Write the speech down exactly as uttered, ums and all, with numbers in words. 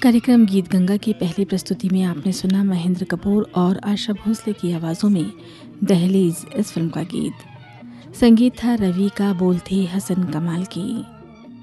कार्यक्रम गीत गंगा की पहली प्रस्तुति में आपने सुना महेंद्र कपूर और आशा भोसले की आवाज़ों में दहलीज इस फिल्म का गीत। संगीत था रवि का, बोल थे हसन कमाल की।